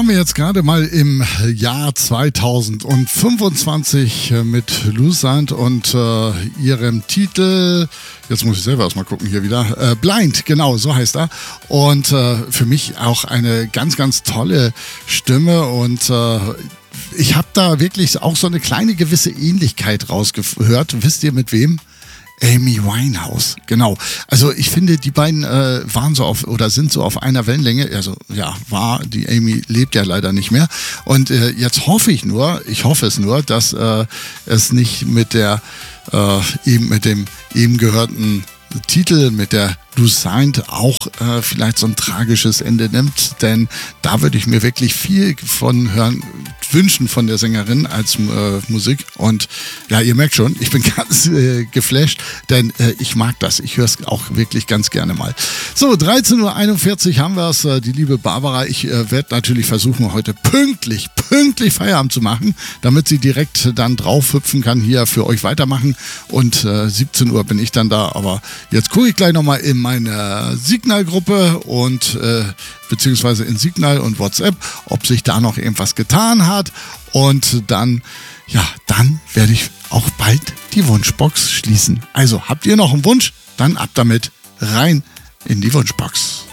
waren wir jetzt gerade mal im Jahr 2025 mit Lucent und ihrem Titel, jetzt muss ich selber erstmal gucken hier wieder, Blind, genau, so heißt er. Und für mich auch eine ganz, ganz tolle Stimme und ich habe da wirklich auch so eine kleine gewisse Ähnlichkeit rausgehört. Wisst ihr mit wem? Amy Winehouse, genau. Also ich finde, die beiden waren so auf oder sind so auf einer Wellenlänge. Also ja, die Amy lebt ja leider nicht mehr. Und jetzt hoffe es nur, dass es nicht mit der mit dem eben gehörten Titel, mit der Lucent auch vielleicht so ein tragisches Ende nimmt, denn da würde ich mir wirklich viel von wünschen von der Sängerin als Musik. Und ja, ihr merkt schon, ich bin ganz geflasht, denn ich mag das. Ich höre es auch wirklich ganz gerne mal. So, 13.41 Uhr haben wir es, die liebe Barbara. Ich werde natürlich versuchen, heute pünktlich Feierabend zu machen, damit sie direkt dann drauf hüpfen kann, hier für euch weitermachen. Und 17 Uhr bin ich dann da, aber jetzt gucke ich gleich nochmal in meine Signal-Gruppe und beziehungsweise in Signal und WhatsApp, ob sich da noch irgendwas getan hat. Und dann werde ich auch bald die Wunschbox schließen. Also, habt ihr noch einen Wunsch? Dann ab damit rein in die Wunschbox.